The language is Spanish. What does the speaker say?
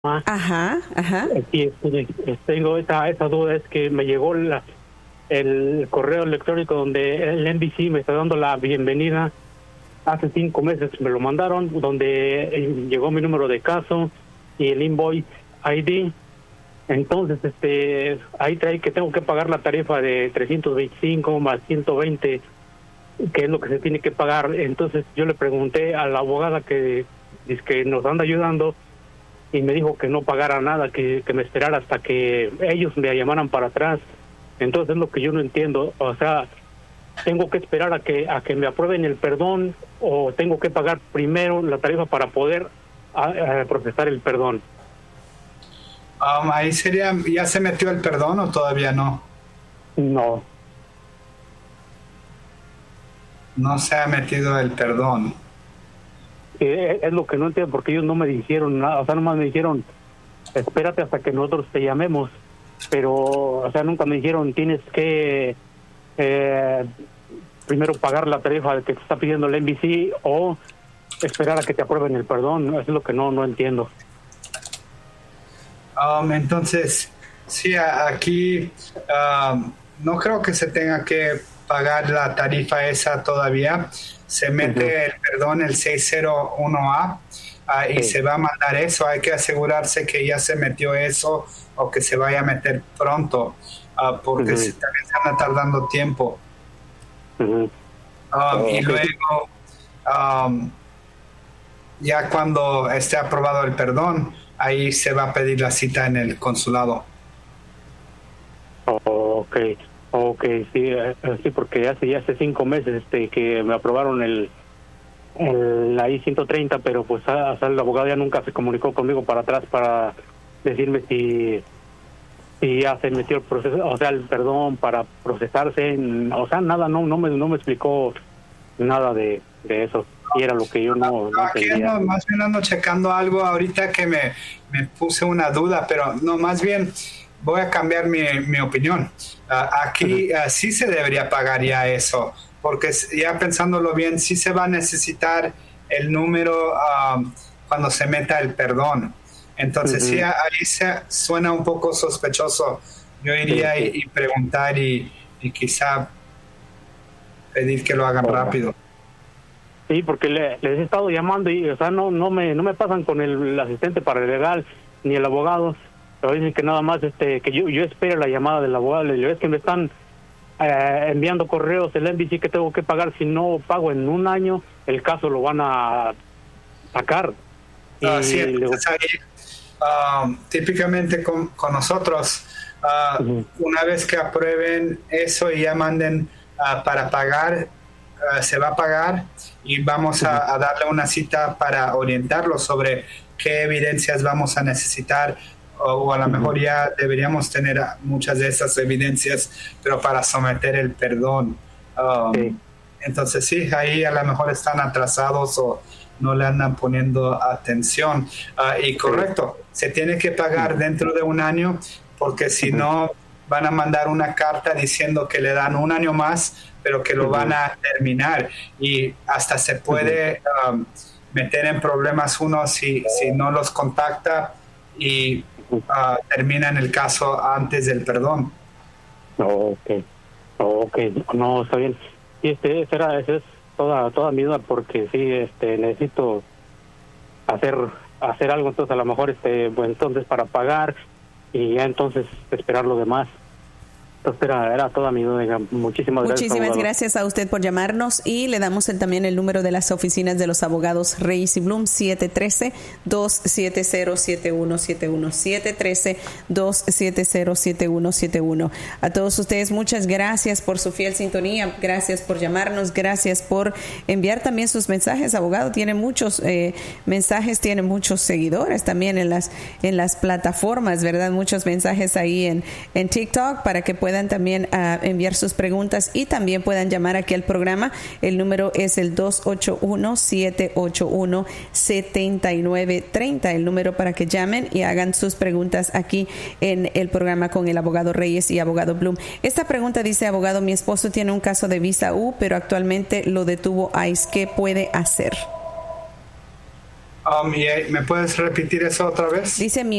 Ajá, ajá. Y tengo esa duda, es que me llegó el correo electrónico donde el NBC me está dando la bienvenida. Hace 5 meses me lo mandaron, donde llegó mi número de caso y el invoice ID. Entonces, ahí trae que tengo que pagar la tarifa de 325 más 120, que es lo que se tiene que pagar. Entonces yo le pregunté a la abogada que dice que nos anda ayudando, y me dijo que no pagara nada, que me esperara hasta que ellos me llamaran para atrás. Entonces es lo que yo no entiendo. O sea, ¿tengo que esperar a que me aprueben el perdón, o tengo que pagar primero la tarifa para poder procesar el perdón? Ahí sería, ¿ya se metió el perdón o todavía no? No. No se ha metido el perdón. Es lo que no entiendo, porque ellos no me dijeron nada. O sea, nomás me dijeron, espérate hasta que nosotros te llamemos. Pero, o sea, nunca me dijeron, tienes que primero pagar la tarifa que te está pidiendo el NBC o esperar a que te aprueben el perdón. Eso es lo que no entiendo. Entonces, sí, aquí no creo que se tenga que pagar la tarifa esa todavía. Se mete el perdón, el 601A, y Sí. se va a mandar eso. Hay que asegurarse que ya se metió eso o que se vaya a meter pronto, porque también se anda tardando tiempo. Y luego, ya cuando esté aprobado el perdón, ahí se va a pedir la cita en el consulado. Okay, sí, porque hace 5 meses que me aprobaron la I-130, pero pues hasta el abogado ya nunca se comunicó conmigo para atrás para decirme si ya se metió el proceso, o sea, el perdón para procesarse. O sea, nada, no me explicó nada de eso, y era lo que yo no aquí entendía. más bien ando checando algo ahorita que me puse una duda, pero no, más bien voy a cambiar mi opinión. Aquí sí se debería pagar ya eso, porque ya pensándolo bien, sí se va a necesitar el número cuando se meta el perdón. Entonces sí, ahí suena un poco sospechoso. Yo iría y preguntar y quizá pedir que lo hagan rápido. Sí, porque les he estado llamando y, o sea, no me pasan con el asistente paralegal ni el abogado. Pero dicen que nada más que yo espere la llamada del abogado. Le digo, es que me están enviando correos el NBC que tengo que pagar. Si no pago en un año, el caso lo van a sacar. Sí, entonces ahí, típicamente con nosotros, una vez que aprueben eso y ya manden para pagar, se va a pagar y vamos a darle una cita para orientarlo sobre qué evidencias vamos a necesitar, o a lo mejor ya deberíamos tener muchas de esas evidencias, pero para someter el perdón. Entonces sí, ahí a lo mejor están atrasados o no le andan poniendo atención. Y correcto, se tiene que pagar dentro de un año, porque si no van a mandar una carta diciendo que le dan un año más, pero que lo van a terminar, y hasta se puede meter en problemas uno si no los contacta y terminan el caso antes del perdón. Okay, no, está bien. Y esa es toda mi duda, porque sí, necesito hacer algo, entonces a lo mejor pues entonces para pagar y ya entonces esperar lo demás. Entonces era toda mi duda. Muchísimas gracias a usted por llamarnos, y le damos también el número de las oficinas de los abogados Reyes y Bloom, 713-270-7171, 713-270-7171. A todos ustedes, muchas gracias por su fiel sintonía, gracias por llamarnos, gracias por enviar también sus mensajes. Abogado tiene muchos mensajes, tiene muchos seguidores también en las plataformas, ¿verdad? Muchos mensajes ahí en TikTok, para que puedan también enviar sus preguntas y también puedan llamar aquí al programa. El número es el 281-781-7930, el número para que llamen y hagan sus preguntas aquí en el programa con el abogado Reyes y abogado Bloom. Esta pregunta dice: abogado, mi esposo tiene un caso de visa U, pero actualmente lo detuvo ICE. ¿Qué puede hacer? ¿Me puedes repetir eso otra vez? Dice, mi